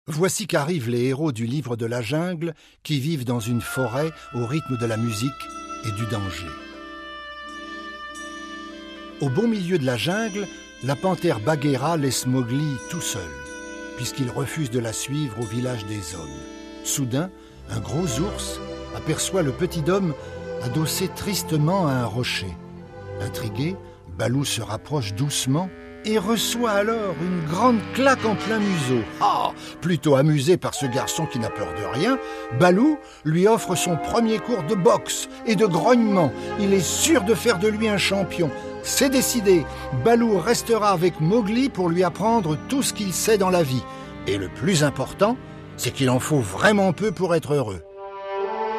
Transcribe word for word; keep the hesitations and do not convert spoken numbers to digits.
Voici qu'arrivent les héros du livre de la jungle qui vivent dans une forêt au rythme de la musique et du danger. Au beau milieu de la jungle, la panthère Bagheera laisse Mowgli tout seul, puisqu'il refuse de la suivre au village des hommes. Soudain, un gros ours aperçoit le petit homme adossé tristement à un rocher. Intrigué, Balou se rapproche doucement et reçoit alors une grande claque en plein museau. Ah, plutôt amusé par ce garçon qui n'a peur de rien, Balou lui offre son premier cours de boxe et de grognement. Il est sûr de faire de lui un champion. C'est décidé, Balou restera avec Mowgli pour lui apprendre tout ce qu'il sait dans la vie. Et le plus important, c'est qu'il en faut vraiment peu pour être heureux.